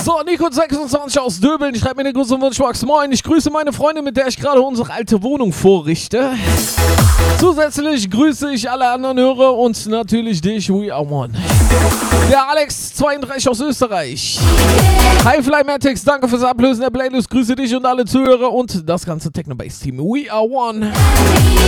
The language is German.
So, Nico26 aus Döbeln, ich schreibe mir den großen Wunschbox. Moin, ich grüße meine Freundin, mit der ich gerade unsere alte Wohnung vorrichte. Zusätzlich grüße ich alle anderen Hörer und natürlich dich, We Are One. Der Alex32 aus Österreich. Hi Flymatics, danke fürs Ablösen der Playlist, grüße dich und alle Zuhörer und das ganze Techno-Bass-Team. We Are One.